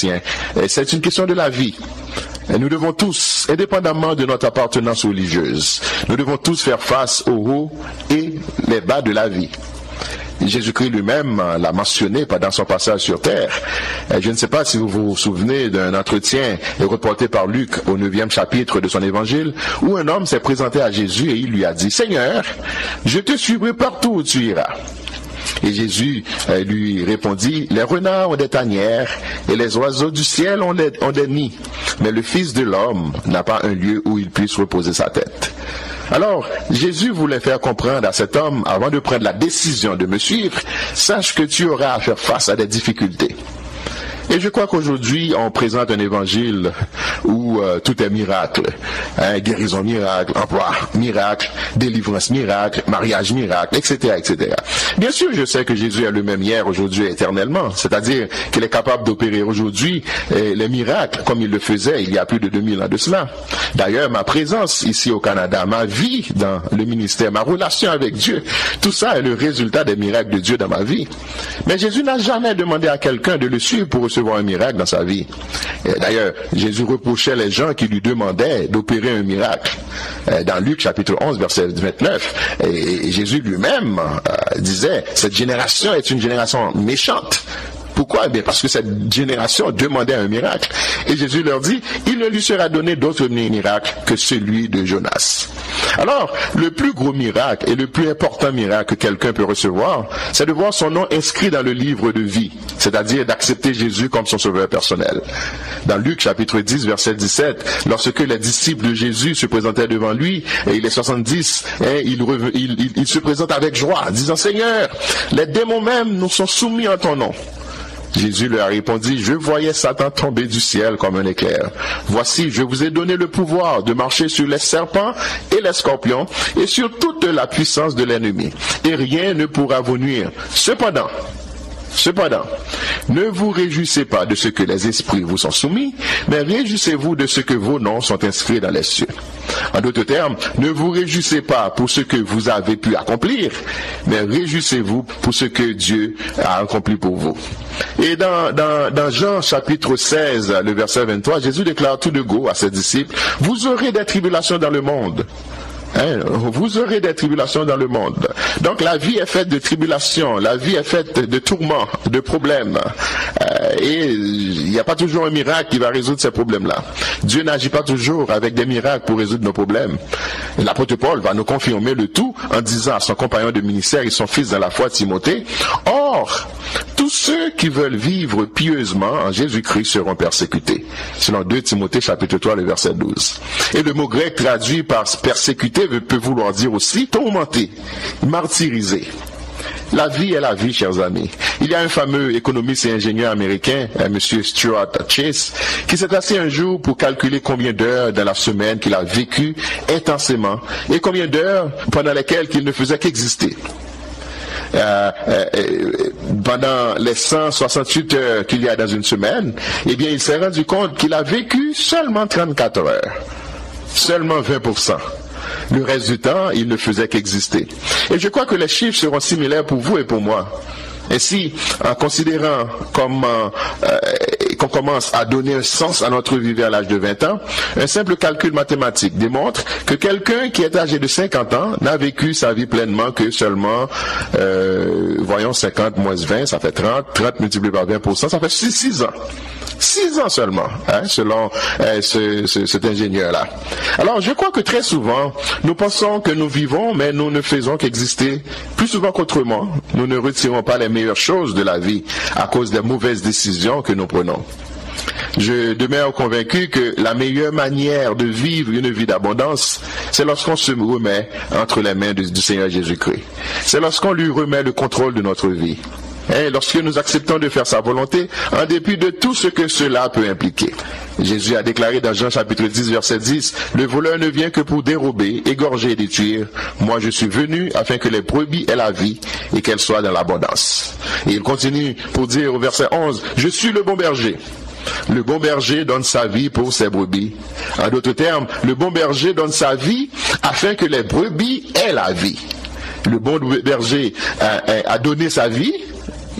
chrétien. Et c'est une question de la vie. Et nous devons tous, indépendamment de notre appartenance religieuse, nous devons tous faire face aux hauts et les bas de la vie. Jésus-Christ lui-même l'a mentionné pendant son passage sur terre. Je ne sais pas si vous vous souvenez d'un entretien reporté par Luc au 9e chapitre de son évangile, où un homme s'est présenté à Jésus et il lui a dit « Seigneur, je te suivrai partout où tu iras. » Et Jésus lui répondit, « Les renards ont des tanières et les oiseaux du ciel ont des nids, mais le Fils de l'homme n'a pas un lieu où il puisse reposer sa tête. » Alors, Jésus voulait faire comprendre à cet homme, avant de prendre la décision de me suivre, sache que tu auras à faire face à des difficultés. Et je crois qu'aujourd'hui, on présente un évangile où tout est miracle. Guérison miracle, emploi miracle, délivrance miracle, mariage miracle, etc., etc. Bien sûr, je sais que Jésus est le même hier, aujourd'hui et éternellement. C'est-à-dire qu'il est capable d'opérer aujourd'hui les miracles comme il le faisait il y a plus de 2000 ans de cela. D'ailleurs, ma présence ici au Canada, ma vie dans le ministère, ma relation avec Dieu, tout ça est le résultat des miracles de Dieu dans ma vie. Mais Jésus n'a jamais demandé à quelqu'un de le suivre pour recevoir un miracle dans sa vie. Et d'ailleurs, Jésus reprochait les gens qui lui demandaient d'opérer un miracle. Dans Luc chapitre 11, verset 29, et Jésus lui-même disait, cette génération est une génération méchante. Pourquoi? Eh bien, parce que cette génération demandait un miracle. Et Jésus leur dit, il ne lui sera donné d'autre miracle que celui de Jonas. Alors, le plus gros miracle et le plus important miracle que quelqu'un peut recevoir, c'est de voir son nom inscrit dans le livre de vie, c'est-à-dire d'accepter Jésus comme son sauveur personnel. Dans Luc chapitre 10, verset 17, lorsque les disciples de Jésus se présentaient devant lui, et il est 70, il se présente avec joie, disant, Seigneur, les démons même nous sont soumis en ton nom. Jésus leur a répondu, je voyais Satan tomber du ciel comme un éclair. Voici, je vous ai donné le pouvoir de marcher sur les serpents et les scorpions et sur toute la puissance de l'ennemi. Et rien ne pourra vous nuire. Cependant, ne vous réjouissez pas de ce que les esprits vous sont soumis, mais réjouissez-vous de ce que vos noms sont inscrits dans les cieux. En d'autres termes, ne vous réjouissez pas pour ce que vous avez pu accomplir, mais réjouissez-vous pour ce que Dieu a accompli pour vous. Et dans Jean chapitre 16, le verset 23, Jésus déclare tout de go à ses disciples, vous aurez des tribulations dans le monde. Vous aurez des tribulations dans le monde. Donc la vie est faite de tribulations, la vie est faite de tourments, de problèmes. Et il n'y a pas toujours un miracle qui va résoudre ces problèmes-là. Dieu n'agit pas toujours avec des miracles pour résoudre nos problèmes. L'apôtre Paul va nous confirmer le tout en disant à son compagnon de ministère et son fils dans la foi Timothée, or, tous ceux qui veulent vivre pieusement en Jésus-Christ seront persécutés. Selon 2 Timothée chapitre 3, le verset 12. Et le mot grec traduit par persécuté peut vouloir dire aussi tourmenté, martyrisé. La vie est la vie, chers amis. Il y a un fameux économiste et ingénieur américain, monsieur Stuart Chase, qui s'est assis un jour pour calculer combien d'heures dans la semaine qu'il a vécu intensément et combien d'heures pendant lesquelles il ne faisait qu'exister. Pendant les 168 heures qu'il y a dans une semaine, eh bien, il s'est rendu compte qu'il a vécu seulement 34 heures. Seulement 20%. Le reste du temps, il ne faisait qu'exister. Et je crois que les chiffres seront similaires pour vous et pour moi. Ainsi, en considérant qu'on commence à donner un sens à notre vie vers l'âge de 20 ans, un simple calcul mathématique démontre que quelqu'un qui est âgé de 50 ans n'a vécu sa vie pleinement que seulement, 50 moins 20, ça fait 30, 30 multiplié par 20%, ça fait 6 ans. 6 ans seulement, selon cet ingénieur-là. Alors, je crois que très souvent, nous pensons que nous vivons, mais nous ne faisons qu'exister. Plus souvent qu'autrement, nous ne retirons pas les meilleures choses de la vie à cause des mauvaises décisions que nous prenons. Je demeure convaincu que la meilleure manière de vivre une vie d'abondance, c'est lorsqu'on se remet entre les mains du Seigneur Jésus-Christ. C'est lorsqu'on lui remet le contrôle de notre vie. Et lorsque nous acceptons de faire sa volonté, en dépit de tout ce que cela peut impliquer. Jésus a déclaré dans Jean chapitre 10, verset 10, « Le voleur ne vient que pour dérober, égorger et détruire. Moi je suis venu afin que les brebis aient la vie et qu'elles soient dans l'abondance. » Et il continue pour dire au verset 11, « Je suis le bon berger. Le bon berger donne sa vie pour ses brebis. » En d'autres termes, le bon berger donne sa vie afin que les brebis aient la vie. Le bon berger a donné sa vie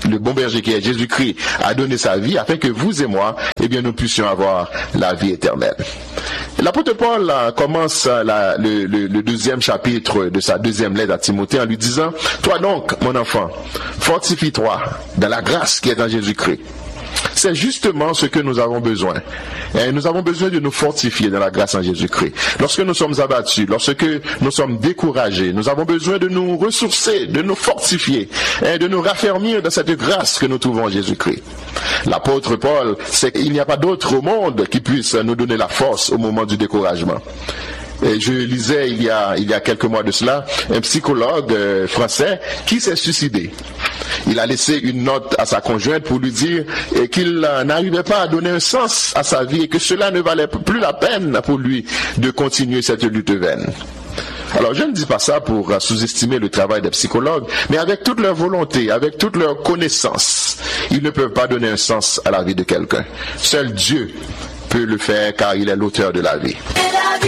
le bon berger qui est Jésus-Christ, a donné sa vie afin que vous et moi, eh bien, nous puissions avoir la vie éternelle. L'apôtre Paul commence le deuxième chapitre de sa deuxième lettre à Timothée en lui disant: toi donc, mon enfant, fortifie-toi dans la grâce qui est en Jésus-Christ. C'est justement ce que nous avons besoin. Et nous avons besoin de nous fortifier dans la grâce en Jésus-Christ. Lorsque nous sommes abattus, lorsque nous sommes découragés, nous avons besoin de nous ressourcer, de nous fortifier et de nous raffermir dans cette grâce que nous trouvons en Jésus-Christ. L'apôtre Paul sait qu'il n'y a pas d'autre au monde qui puisse nous donner la force au moment du découragement. Et je lisais il y a quelques mois de cela un psychologue français qui s'est suicidé. Il a laissé une note à sa conjointe pour lui dire qu'il n'arrivait pas à donner un sens à sa vie et que cela ne valait plus la peine pour lui de continuer cette lutte vaine. Alors je ne dis pas ça pour sous-estimer le travail des psychologues, mais avec toute leur volonté, avec toute leur connaissance, ils ne peuvent pas donner un sens à la vie de quelqu'un. Seul Dieu peut le faire car il est l'auteur de la vie.